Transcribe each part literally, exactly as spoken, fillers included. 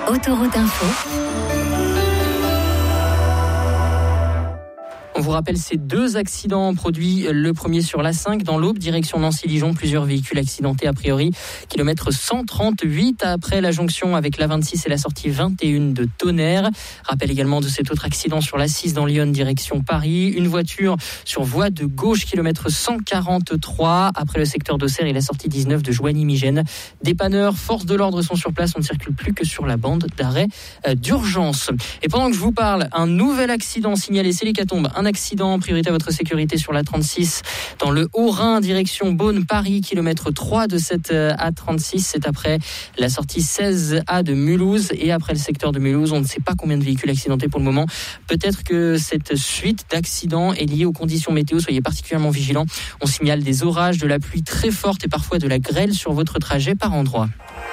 Autoroute Info. On vous rappelle ces deux accidents produits, le premier sur l'A cinq dans l'Aube, direction Nancy-Dijon, plusieurs véhicules accidentés a priori, kilomètre cent trente-huit après la jonction avec l'A vingt-six et la sortie vingt et un de Tonnerre. Rappel également de cet autre accident sur l'A six dans Lyon, direction Paris, une voiture sur voie de gauche, kilomètre cent quarante-trois après le secteur d'Auxerre et la sortie dix-neuf de Joigny-Migène. Dépanneurs, forces de l'ordre sont sur place, on ne circule plus que sur la bande d'arrêt d'urgence. Et pendant que je vous parle, un nouvel accident signalé, c'est l'hécatombe. Un accident, priorité à votre sécurité sur l'A trente-six dans le Haut-Rhin, direction Beaune-Paris, kilomètre trois de cette A trente-six. C'est après la sortie seize A de Mulhouse et après le secteur de Mulhouse. On ne sait pas combien de véhicules accidentés pour le moment. Peut-être que cette suite d'accidents est liée aux conditions météo. Soyez particulièrement vigilants. On signale des orages, de la pluie très forte et parfois de la grêle sur votre trajet par endroit.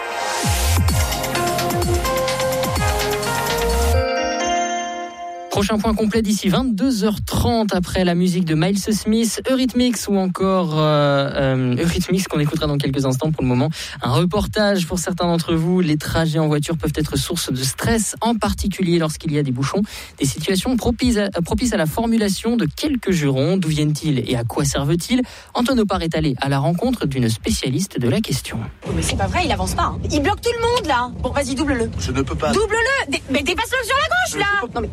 Prochain point complet d'ici vingt-deux heures trente après la musique de Miles Smith, Eurythmics ou encore euh, euh, Eurythmics qu'on écoutera dans quelques instants. Pour le moment, un reportage pour certains d'entre vous. Les trajets en voiture peuvent être source de stress, en particulier lorsqu'il y a des bouchons. Des situations propices à, propices à la formulation de quelques jurons. D'où viennent-ils et à quoi servent-ils? Antoine Opar est allé à la rencontre d'une spécialiste de la question. Oh mais c'est pas vrai, il avance pas. Hein. Il bloque tout le monde là. Bon, vas-y, double-le. Je ne peux pas. Double-le. Dé- Mais dépasse-le sur la gauche là. Non mais...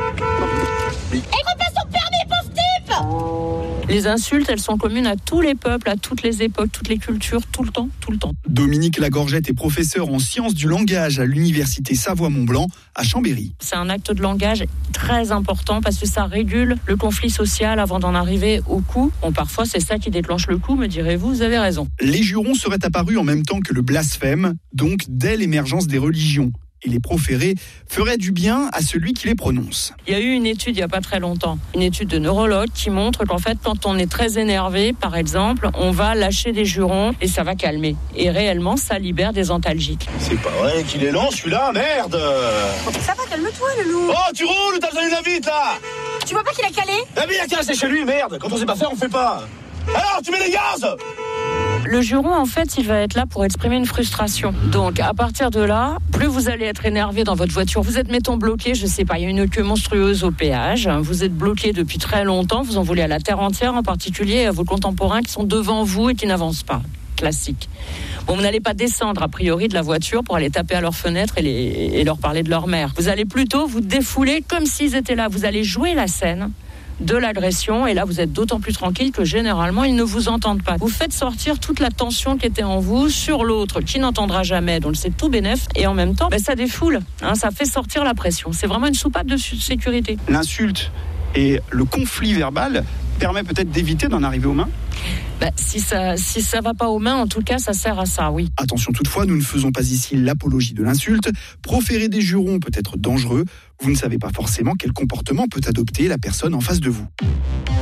Et repasse son permis, pauvre type! Les insultes, elles sont communes à tous les peuples, à toutes les époques, toutes les cultures, tout le temps, tout le temps. Dominique Lagorgette est professeur en sciences du langage à l'université Savoie-Mont-Blanc à Chambéry. C'est un acte de langage très important parce que ça régule le conflit social avant d'en arriver au coup. Bon, parfois, c'est ça qui déclenche le coup, me direz-vous, vous avez raison. Les jurons seraient apparus en même temps que le blasphème, donc dès l'émergence des religions. Et les proférés feraient du bien à celui qui les prononce. Il y a eu une étude il n'y a pas très longtemps, une étude de neurologue qui montre qu'en fait, quand on est très énervé, par exemple, on va lâcher des jurons et ça va calmer. Et réellement, ça libère des antalgiques. C'est pas vrai qu'il est lent celui-là, merde! Ça va, calme-toi, le loup. Oh, tu roules ou t'as besoin d'une vite là? Tu vois pas qu'il a calé? La vie, il a qu'à rester chez lui, merde! Quand on sait pas faire, on fait pas! Alors, tu mets les gaz! Le juron, en fait, il va être là pour exprimer une frustration. Donc, à partir de là, plus vous allez être énervé dans votre voiture, vous êtes, mettons, bloqué, je sais pas, il y a une queue monstrueuse au péage, vous êtes bloqué depuis très longtemps, vous en voulez à la terre entière, en particulier à vos contemporains qui sont devant vous et qui n'avancent pas. Classique. Bon, vous n'allez pas descendre, a priori, de la voiture pour aller taper à leurs fenêtres et, les, et leur parler de leur mère. Vous allez plutôt vous défouler comme s'ils étaient là. Vous allez jouer la scène de l'agression et là vous êtes d'autant plus tranquille que généralement ils ne vous entendent pas. Vous faites sortir toute la tension qui était en vous sur l'autre qui n'entendra jamais, donc c'est tout bénef et en même temps ben, ça défoule, hein, ça fait sortir la pression. C'est vraiment une soupape de sécurité. L'insulte et le conflit verbal permet peut-être d'éviter d'en arriver aux mains. Ben, si ça si ça va pas aux mains, en tout cas ça sert à ça, oui. Attention toutefois, nous ne faisons pas ici l'apologie de l'insulte. Proférer des jurons peut être dangereux. Vous ne savez pas forcément quel comportement peut adopter la personne en face de vous.